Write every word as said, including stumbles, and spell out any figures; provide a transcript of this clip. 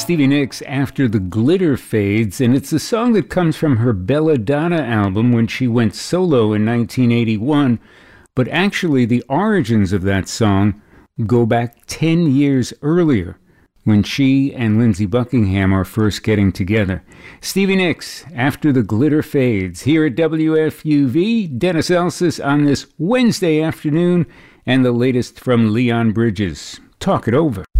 Stevie Nicks, After the Glitter Fades, and it's a song that comes from her Belladonna album when she went solo in nineteen eighty-one, but actually the origins of that song go back ten years earlier, when she and Lindsey Buckingham are first getting together. Stevie Nicks, After the Glitter Fades, here at W F U V, Dennis Elsas on this Wednesday afternoon, and the latest from Leon Bridges. Talk it over.